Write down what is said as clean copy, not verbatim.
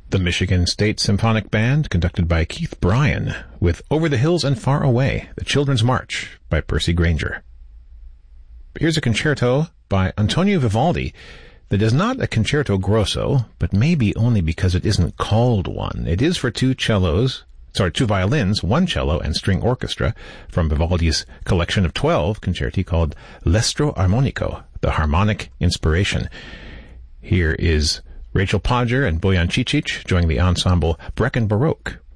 The Michigan State Symphonic Band, conducted by Keith Bryan, with Over the Hills and Far Away, the Children's March by Percy Granger. Here's a concerto by Antonio Vivaldi that is not a concerto grosso, but maybe only because it isn't called one. It is for two violins, one cello, and string orchestra from Vivaldi's collection of 12 concerti called L'Estro Armonico, the Harmonic Inspiration. Here is Rachel Podger and Bojan Cicic joining the ensemble Brecken Baroque